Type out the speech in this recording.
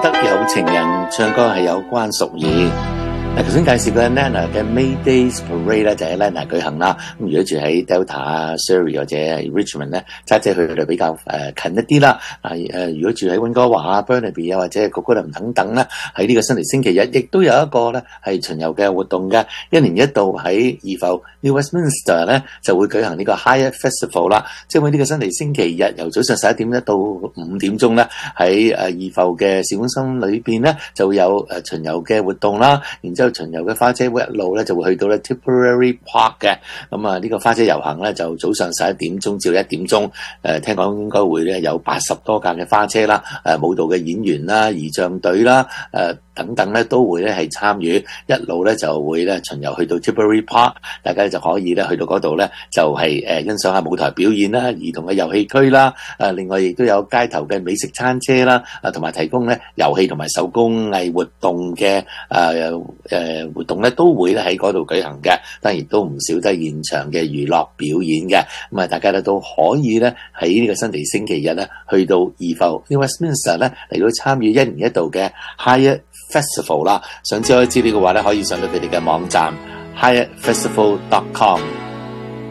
得有情人唱歌係有關淑儀。頭先介紹嘅 Nana 嘅 May Days Parade 咧就喺 Nana 舉行啦。咁如果住喺 Delta 啊、Surrey 或者係 Richmond 咧，揸車去就比較近一啲啦。如果住喺溫哥華啊、Burnaby 啊或者係 Coquitlam 等等咧，喺呢個新年星期日亦都有一個咧係巡遊嘅活動嘅。一年一度喺怡浮 New Westminster 咧就會舉行呢個 Hyatt Festival 啦。即係喺呢個新年星期日由早上11點到5點鐘咧，喺怡浮嘅市中心裏邊咧就會有巡遊嘅活動啦。然之後巡遊嘅花車會一路咧就會去到咧 Tipperary Park 嘅，咁啊呢個花車遊行咧就早上11點鐘至1點鐘，聽講應該會咧有80多架嘅花車啦，舞蹈嘅演員啦、儀仗隊啦，等等咧都會咧係參與，一路咧就會咧巡遊去到 Tipperary Park， 大家就可以咧去到嗰度咧就係欣賞下舞台表演啦、兒童嘅遊戲區啦，另外亦都有街頭嘅美食餐車啦，同埋提供咧遊戲同埋手工藝活動嘅活動咧都會咧喺嗰度舉行嘅，當然都唔少得現場嘅娛樂表演嘅，咁啊大家咧都可以咧喺呢個新地星期日咧去到怡浮 New Westminster 咧嚟到參與一年一度嘅 Hyatt Festival 啦。想知道資料嘅話咧，可以上到佢哋嘅網站 hyattfestival.com。